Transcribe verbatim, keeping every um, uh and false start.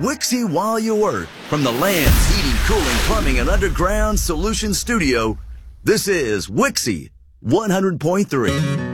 Wixie while you work. From the Land's Heating, Cooling, Plumbing, and Underground Solutions Studio, this is Wixie one hundred point three.